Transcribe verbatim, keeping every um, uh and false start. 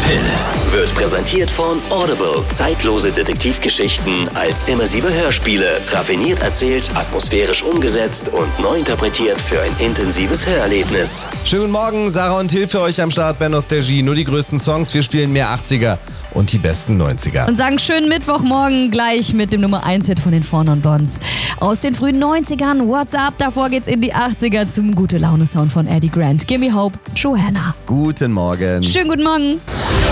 Till wird präsentiert von Audible. Zeitlose Detektivgeschichten als immersive Hörspiele. Raffiniert erzählt, atmosphärisch umgesetzt und neu interpretiert für ein intensives Hörerlebnis. Schönen guten Morgen, Sarah und Till für euch am Start bei Nostalgie. Nur die größten Songs, wir spielen mehr achtziger und die besten neunziger. Und sagen schönen Mittwochmorgen gleich mit dem Nummer eins Hit von den Four Non Blondes. Aus den frühen neunzigern, What's Up, davor geht's in die achtziger zum Gute-Laune-Sound von Eddie Grant. Gimme Hope, Joanna. Guten Morgen. Schönen guten Morgen.